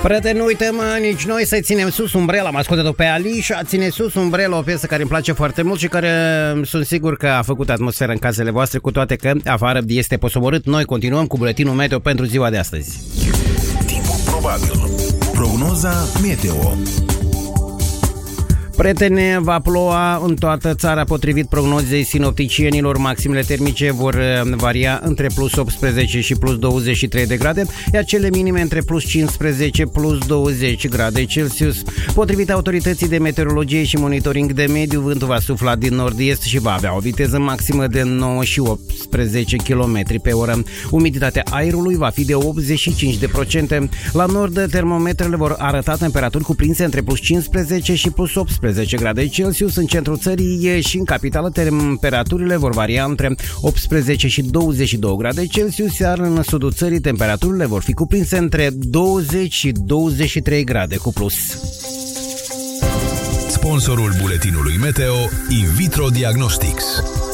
Prieteni, nu uităm nici noi să ținem sus umbrela. Am ascultat-o pe Alicia, ține sus umbrela, o piesă care îmi place foarte mult și care sunt sigur că a făcut atmosferă în casele voastre, cu toate că afară este posomorât. Noi continuăm cu buletinul meteo pentru ziua de astăzi. Timpul probabil. Prognoza meteo. Prieteni, va ploua în toată țara potrivit prognozei sinopticienilor. Maximele termice vor varia între plus 18 și plus 23 de grade, iar cele minime între plus 15 plus 20 grade Celsius. Potrivit autorității de meteorologie și monitoring de mediu, vântul va sufla din nord-est și va avea o viteză maximă de 9 și 18 km pe oră. Umiditatea aerului va fi de 85%. La nord, termometrele vor arăta temperaturi cuprinse între plus 15 și plus 18 grade Celsius. În centrul țării și în capitală temperaturile vor varia între 18 și 22 grade Celsius, iar în sudul țării temperaturile vor fi cuprinse între 20 și 23 grade cu plus. Sponsorul buletinului meteo, In Vitro Diagnostics.